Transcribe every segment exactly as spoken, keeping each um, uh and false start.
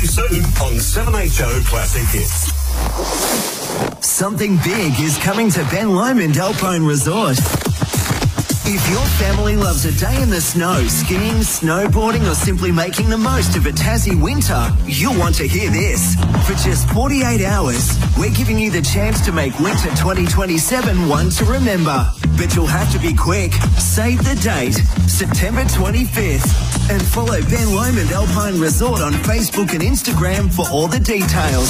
you soon on seven H O Classic Hits. Something big is coming to Ben Lomond Alpine Resort. If your family loves a day in the snow, skiing, snowboarding, or simply making the most of a Tassie winter, you'll want to hear this. For just forty-eight hours, we're giving you the chance to make winter twenty twenty-seven one to remember. But you'll have to be quick. Save the date, September twenty-fifth. And follow Ben Lomond Alpine Resort on Facebook and Instagram for all the details.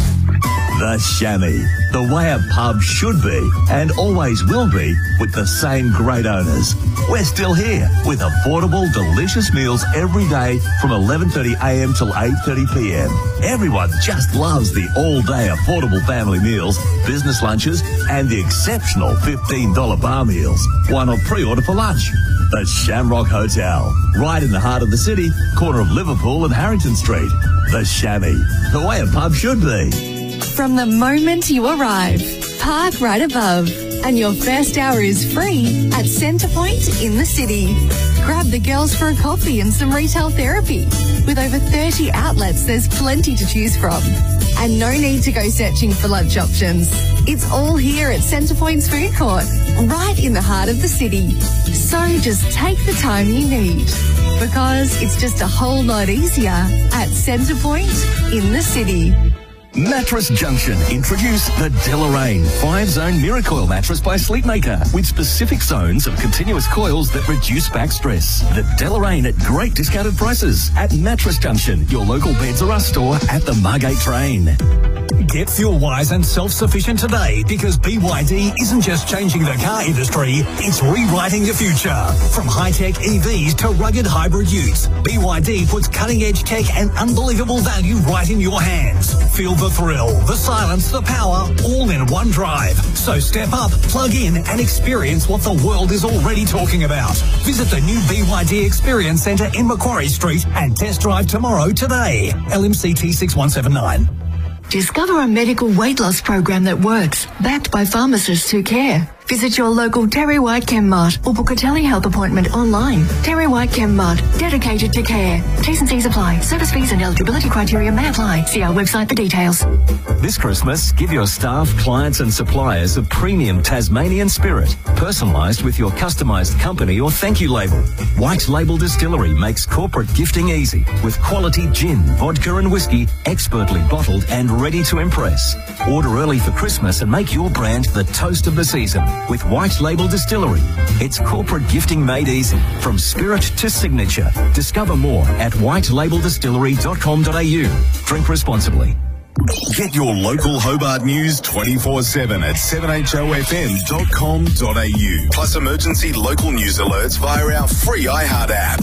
The Chamois, the way a pub should be and always will be, with the same great owners. We're still here with affordable, delicious meals every day from eleven thirty a m till eight thirty p m. Everyone just loves the all-day affordable family meals, business lunches and the exceptional fifteen dollar bar meals. Why not pre-order for lunch? The Shamrock Hotel, right in the heart of the city, corner of Liverpool and Harrington Street. The Chamois, the way a pub should be. From the moment you arrive, park right above, and your first hour is free at Centrepoint in the city. Grab the girls for a coffee and some retail therapy. With over thirty outlets, there's plenty to choose from. And no need to go searching for lunch options. It's all here at Centrepoint's food court, right in the heart of the city. So just take the time you need, because it's just a whole lot easier at Centrepoint in the city. Mattress Junction introduce the Deloraine five-zone Miracoil mattress by Sleepmaker with specific zones of continuous coils that reduce back stress. The Deloraine at great discounted prices at Mattress Junction, your local Beds R Us store at the Margate train. Get fuel-wise and self-sufficient today, because B Y D isn't just changing the car industry, it's rewriting the future. From high-tech E Vs to rugged hybrid utes, B Y D puts cutting-edge tech and unbelievable value right in your hands. Feel the thrill, the silence, the power, all in one drive. So step up, plug in and experience what the world is already talking about. Visit the new B Y D Experience Centre in Macquarie Street and test drive tomorrow today. L M C T six one seven nine. Discover a medical weight loss program that works, backed by pharmacists who care. Visit your local Terry White Chemmart or book a telehealth appointment online. Terry White Chemmart, dedicated to care. T's and C's apply. Service fees and eligibility criteria may apply. See our website for details. This Christmas, give your staff, clients and suppliers a premium Tasmanian spirit, personalised with your customised company or thank you label. White Label Distillery makes corporate gifting easy with quality gin, vodka and whiskey, expertly bottled and ready to impress. Order early for Christmas and make your brand the toast of the season with White Label Distillery. It's corporate gifting made easy, from spirit to signature. Discover more at white label distillery dot com dot a u. Drink responsibly. Get your local Hobart news twenty-four seven at seven h o f m dot com dot a u. Plus emergency local news alerts via our free iHeart app.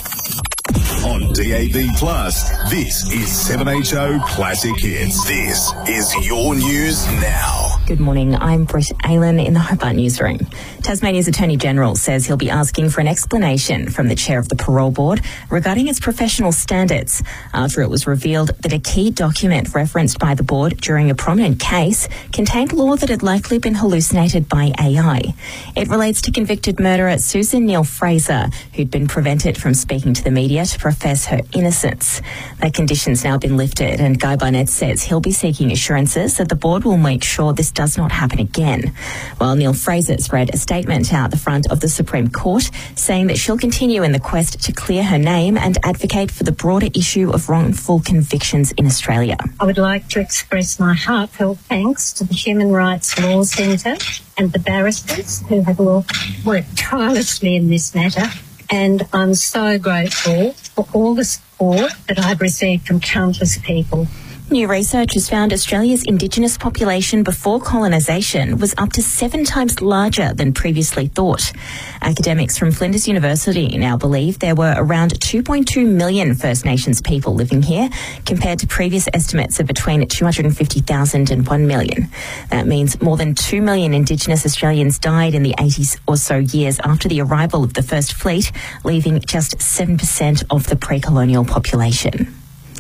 On D A B Plus, this is seven H O Classic Hits. This is your news now. Good morning, I'm Britt Aylan in the Hobart Newsroom. Tasmania's Attorney-General says he'll be asking for an explanation from the chair of the Parole Board regarding its professional standards after it was revealed that a key document referenced by the board during a prominent case contained law that had likely been hallucinated by A I. It relates to convicted murderer Susan Neal-Fraser, who'd been prevented from speaking to the media to profess her innocence. That condition's now been lifted, and Guy Barnett says he'll be seeking assurances that the board will make sure this does not happen again. While Neal-Fraser's read a statement out the front of the Supreme Court saying that she'll continue in the quest to clear her name and advocate for the broader issue of wrongful convictions in Australia. I would like to express my heartfelt thanks to the Human Rights Law Centre and the barristers who have all worked tirelessly in this matter. And I'm so grateful for all the support that I've received from countless people. New research has found Australia's Indigenous population before colonisation was up to seven times larger than previously thought. Academics from Flinders University now believe there were around two point two million First Nations people living here, compared to previous estimates of between two hundred fifty thousand and one million. That means more than two million Indigenous Australians died in the eighty or so years after the arrival of the first fleet, leaving just seven percent of the pre-colonial population.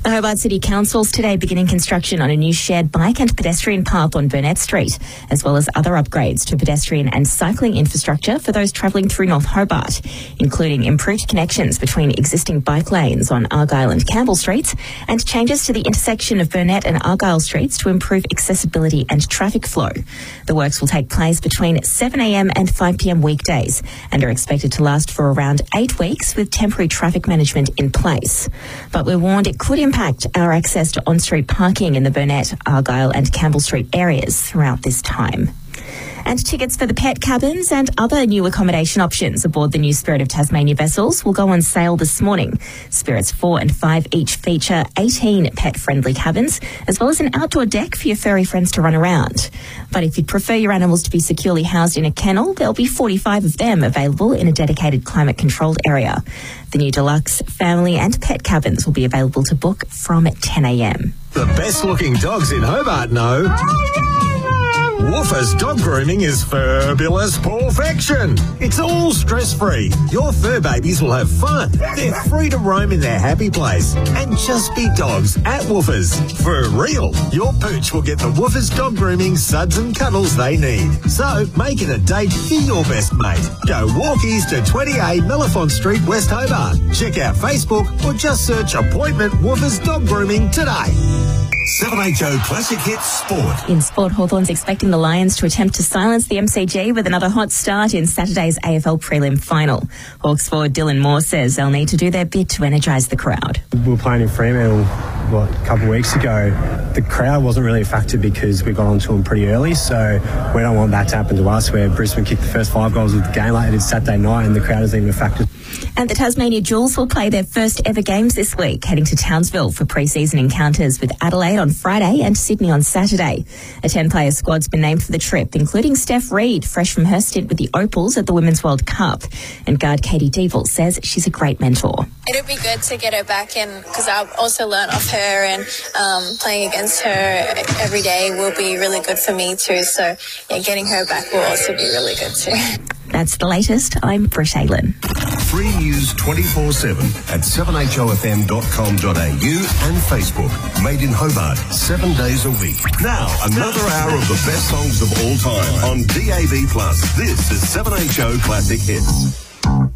The Hobart City Council's today beginning construction on a new shared bike and pedestrian path on Burnett Street, as well as other upgrades to pedestrian and cycling infrastructure for those travelling through North Hobart, including improved connections between existing bike lanes on Argyle and Campbell Streets and changes to the intersection of Burnett and Argyle Streets to improve accessibility and traffic flow. The works will take place between seven a m and five p m weekdays and are expected to last for around eight weeks with temporary traffic management in place. But we're warned it could impact our access to on-street parking in the Burnett, Argyle and Campbell Street areas throughout this time. And tickets for the pet cabins and other new accommodation options aboard the new Spirit of Tasmania vessels will go on sale this morning. Spirits four and five each feature eighteen pet-friendly cabins, as well as an outdoor deck for your furry friends to run around. But if you'd prefer your animals to be securely housed in a kennel, there'll be forty-five of them available in a dedicated climate-controlled area. The new deluxe, family and pet cabins will be available to book from ten a m. The best-looking dogs in Hobart know... Woofers Dog Grooming is fabulous perfection. It's all stress-free. Your fur babies will have fun. They're free to roam in their happy place and just be dogs at Woofers. For real, your pooch will get the Woofers Dog Grooming suds and cuddles they need. So make it a date for your best mate. Go walkies to twenty A Mellifont Street, West Hobart. Check out Facebook or just search Appointment Woofers Dog Grooming today. seven H O Classic Hits Sport. In sport, Hawthorn's expecting the Lions to attempt to silence the M C G with another hot start in Saturday's A F L prelim final. Hawks forward Dylan Moore says they'll need to do their bit to energise the crowd. We were playing in Fremantle, what, a couple of weeks ago. The crowd wasn't really a factor because we got onto them pretty early, so we don't want that to happen to us, where Brisbane kicked the first five goals of the game like they did Saturday night and the crowd isn't even a factor. And the Tasmania Jewels will play their first ever games this week, heading to Townsville for pre-season encounters with Adelaide on Friday and Sydney on Saturday. A ten-player squad's been named for the trip, including Steph Reid, fresh from her stint with the Opals at the Women's World Cup. And guard Katie Devil says she's a great mentor. It'll be good to get her back in because I've also learned off her, and um, playing against her every day will be really good for me too. So yeah, getting her back will also be really good too. That's the latest. I'm Brish Aylin. Free news twenty-four seven at seven h o f m dot com dot a u and Facebook. Made in Hobart, seven days a week. Now, another hour of the best songs of all time on D A B plus. This is seven H O Classic Hits.